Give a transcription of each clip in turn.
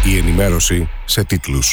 Η ενημέρωση σε τίτλους.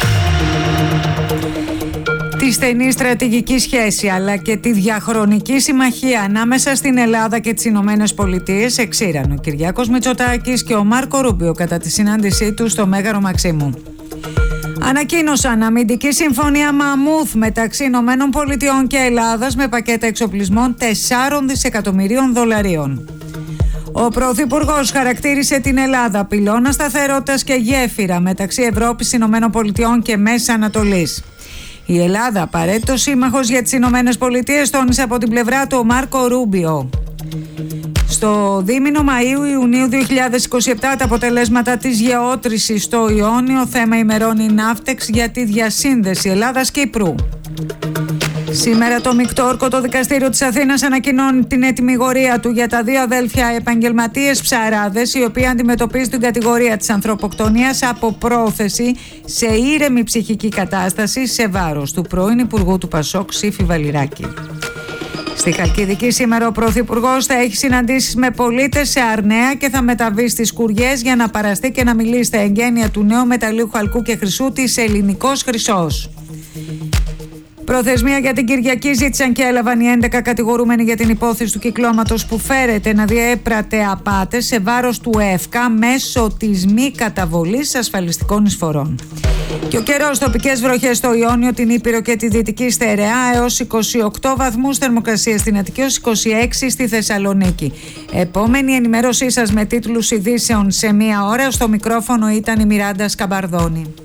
Τη στενή στρατηγική σχέση αλλά και τη διαχρονική συμμαχία ανάμεσα στην Ελλάδα και τις Ηνωμένες Πολιτείες εξήραν ο Κυριάκος Μητσοτάκης και ο Μάρκο Ρούμπιο κατά τη συνάντησή τους στο Μέγαρο Μαξίμου. Ανακοίνωσαν αμυντική συμφωνία μαμούθ μεταξύ Ηνωμένων Πολιτειών και Ελλάδας με πακέτα εξοπλισμών 4 δισεκατομμυρίων δολαρίων. Ο Πρωθυπουργός χαρακτήρισε την Ελλάδα πυλώνα σταθερότητας και γέφυρα μεταξύ Ευρώπης, Ηνωμένων Πολιτειών και Μέσης Ανατολής. Η Ελλάδα, απαραίτητος σύμμαχος για τις Ηνωμένες Πολιτείες, τόνισε από την πλευρά του ο Μάρκο Ρούμπιο. Στο δίμηνο Μαΐου-Ιουνίου 2027 τα αποτελέσματα της γεώτρησης στο Ιόνιο, θέμα ημερώνει η Ναύτεξ για τη διασύνδεση Ελλάδας-Κύπρου. Σήμερα το Μικτόρκο, το δικαστήριο της Αθήνας, ανακοινώνει την ετυμηγορία του για τα 2 αδέλφια επαγγελματίες ψαράδες, οι οποίοι αντιμετωπίζουν την κατηγορία της ανθρωποκτονίας από πρόθεση σε ήρεμη ψυχική κατάσταση σε βάρος του πρώην Υπουργού του Πασόκ Σύφη Βαλιράκη. Στη Χαλκιδική σήμερα ο Πρωθυπουργός θα έχει συναντήσεις με πολίτες σε Αρναία και θα μεταβεί στις Σκουριές για να παραστεί και να μιλήσει στα εγγένεια του νέου μεταλλίου χαλκού και χρυσού της Ελληνικός Χρυσός. Προθεσμία για την Κυριακή ζήτησαν και έλαβαν οι 11 κατηγορούμενοι για την υπόθεση του κυκλώματος που φέρεται να διέπρατε απάτες σε βάρος του ΕΦΚΑ μέσω της μη καταβολής ασφαλιστικών εισφορών. Και ο καιρός, τοπικές βροχές στο Ιόνιο, την Ήπειρο και τη Δυτική Στερεά έως 28 βαθμούς θερμοκρασία στην Αττική, έως 26 στη Θεσσαλονίκη. Επόμενη ενημέρωσή σας με τίτλους ειδήσεων σε 1 ώρα. Στο μικρόφωνο ήταν η Μιράντα Σκαμπαρδόνη.